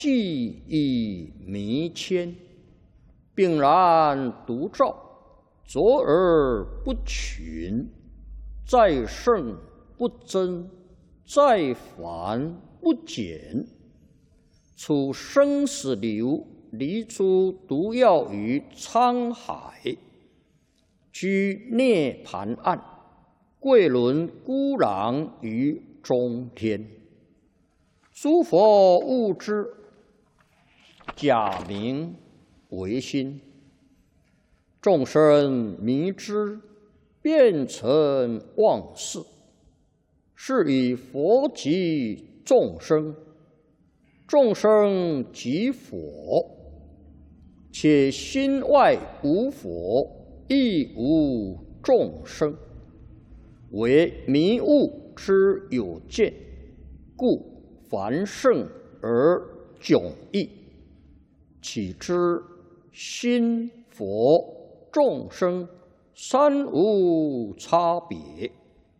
既以弥谦，秉然独照，卓而不群，在圣不增，在繁不减。处生死流，离诸毒药于沧海，居涅盘岸，贵轮孤狼于中天。诸佛悟之，假名为心；众生迷之，变成妄事。是以佛即众生，众生即佛。且心外无佛，亦无众生，为迷悟之有见，故凡圣而迥异。岂知心佛众生三无差别。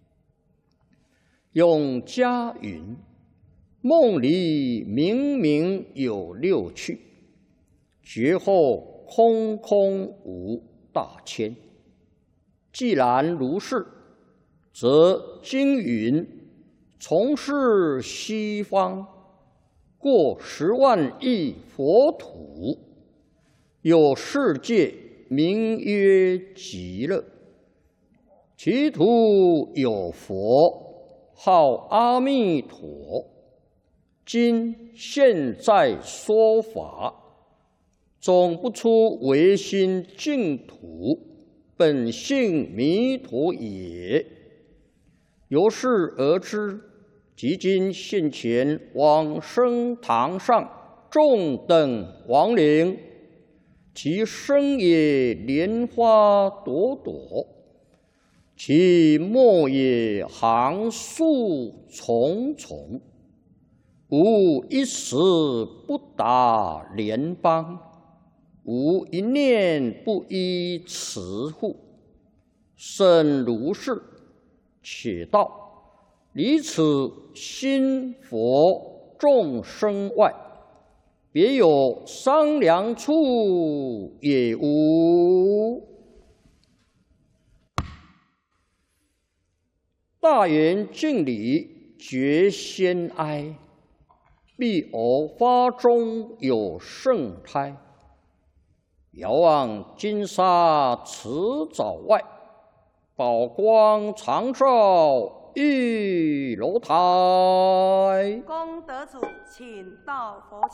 永嘉云：梦里明明有六趣，觉后空空无大千。既然如是，则经云：从是西方，过10万亿佛土，有世界名曰极乐，其土有佛，号阿弥陀。今现在说法，总不出唯心净土，本性弥陀也。由是而知，即今现前往生堂上众等亡灵，其身也莲花朵朵，其末也行树重重，无一时不达莲邦，无一念不依慈护。甚如是，且道离此心佛众生外，别有商量处也无。大圆敬礼，觉先哀。必偶发中有圣胎，遥望金沙池沼外，宝光常照玉楼台。 功德主，请到佛前。